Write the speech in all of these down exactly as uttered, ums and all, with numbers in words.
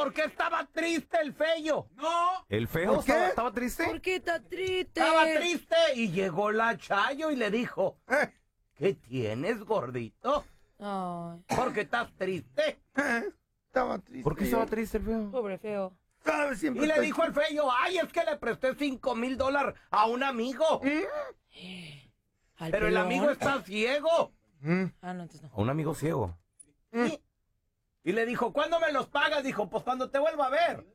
por qué estaba triste el feo. No. ¿El feo ¿Por qué? estaba, estaba triste? ¿Por qué está triste? Estaba triste y llegó la Chayo y le dijo, Eh, ¿qué tienes, gordito? Ay, ¿Por qué estás triste? eh, estaba triste. ¿Por qué estaba triste el feo? pobre feo. ¿Sabes? Siempre Y le estoy dijo el feo, ay, es que le presté cinco mil dólares a un amigo. Al Pero el pelón. amigo está ciego. Mm. Ah, no, entonces no. A un amigo ciego. Y, y le dijo, ¿cuándo me los pagas? Dijo, pues cuando te vuelva a ver.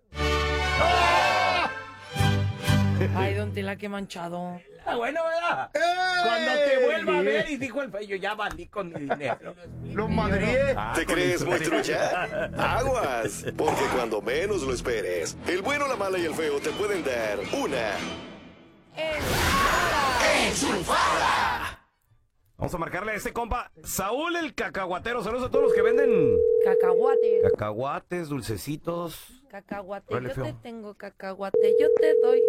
Ay, don Tela, qué manchado. Está bueno, ¿verdad? ¡Ey! Cuando te vuelva a ver. Y dijo el feo, ya valí con mi dinero. Lo madrié. Ah, ¿Te con crees el- muy trucha? Aguas, porque cuando menos lo esperes, el bueno, la mala y el feo te pueden dar una Vamos a marcarle a este compa, Saúl el cacahuatero. Saludos a todos los que venden Cacahuate. cacahuates, dulcecitos. Cacahuate. Órale, Yo feo. te tengo cacahuate. Yo te doy.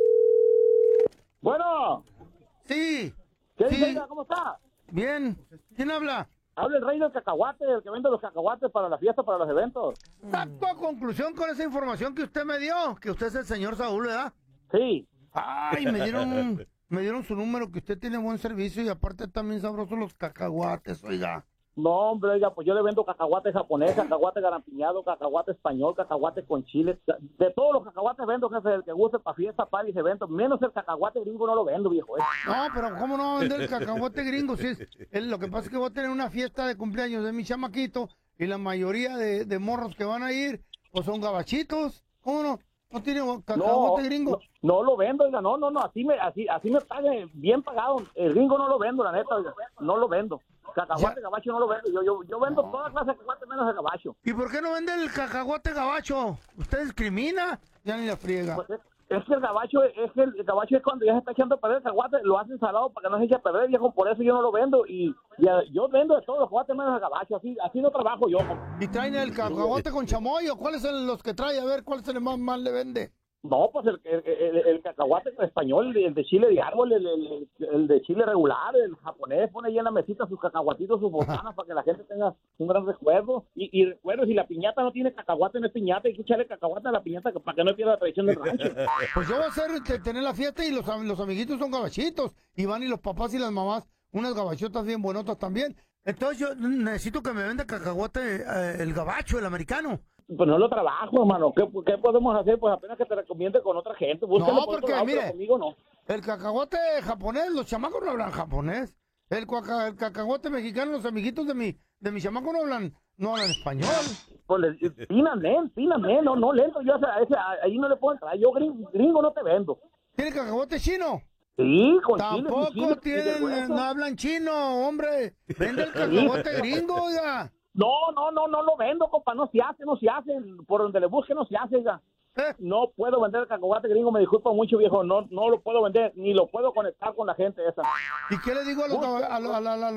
Bueno, Sí. ¿qué Sí. dice? Oiga, ¿cómo está? Bien. ¿Quién habla? Habla el rey del cacahuate, el que vende los cacahuates para la fiesta, para los eventos. Saco a conclusión con esa información que usted me dio, que usted es el señor Saúl, ¿verdad? Sí. Ay, me dieron, me dieron su número, que usted tiene buen servicio y aparte también sabrosos los cacahuates, oiga. No, hombre, oiga, pues yo le vendo cacahuate japonés, cacahuate garampiñado, cacahuate español, cacahuate con chile. De todos los cacahuates vendo, jefe, el que guste para fiesta, para y eventos. Menos el cacahuate gringo no lo vendo, viejo. ¿eh? No, pero ¿cómo no va a vender el cacahuate gringo? Si es, es- lo que pasa es que voy a tener una fiesta de cumpleaños de mi chamaquito y la mayoría de, de morros que van a ir, pues son gabachitos. ¿Cómo no? ¿No tiene cacahuate gringo? No, no lo vendo, oiga, no, no, no, así me, así, así me pague bien pagado. El gringo no lo vendo, la neta, oiga, no lo vendo. Cacahuate Ya. gabacho no lo vendo. Yo, yo, yo vendo toda clase de cacahuate menos el gabacho. ¿Y por qué no vende el cacahuate gabacho? ¿Usted discrimina? Ya ni la friega. Pues es, es que el gabacho es que el, el gabacho es cuando ya se está echando a perder el cacahuate, lo hacen salado para que no se eche a perder, viejo, por eso yo no lo vendo y, y a- yo vendo de todos los cacahuates menos el gabacho, así, así no trabajo yo. ¿Y traen el cacahuate con chamoy o cuáles son los que trae? A ver, ¿cuál es el más mal le vende? No, pues el, el, el, el cacahuate español, el de chile de árbol, el, el, el de chile regular, el japonés, pone ahí en la mesita sus cacahuatitos, sus botanas para que la gente tenga un gran recuerdo. Y, y recuerdo, si la piñata no tiene cacahuate, no es piñata, hay que echarle cacahuate a la piñata para que no pierda la tradición del rancho. Pues yo voy a hacer, te- tener la fiesta y los, am- los amiguitos son gabachitos. Y van y los papás y las mamás, unas gabachotas bien buenotas también. Entonces yo necesito que me venda cacahuate eh, el gabacho, el americano. Pues no lo trabajo, hermano. ¿Qué, ¿Qué podemos hacer? Pues apenas que te recomiende con otra gente. Búscalo No, por otro porque, lado, pero mire. conmigo no. El cacahuate japonés, los chamacos no hablan japonés. El, cuaca- el cacahuate mexicano, los amiguitos de mi, de mi chamaco no hablan, no hablan español. Pues le, píname, píname, no, no lento. Yo o sea, ese, ahí no le puedo entrar. Yo gringo, gringo no te vendo. ¿Tiene cacahuate chino? Sí, con chile, Tampoco sin chile, sin tienen, hueso. no hablan chino, hombre. Vende el cacahuate gringo, oiga. No, no, no, no lo vendo, compa, no se hace, no se hace, por donde le busque no se hace, oiga. ¿Eh? No puedo vender el cacahuate gringo, me disculpa mucho, viejo, no, no lo puedo vender, ni lo puedo conectar con la gente esa. ¿Y qué le digo a los, a, a- a- a- a-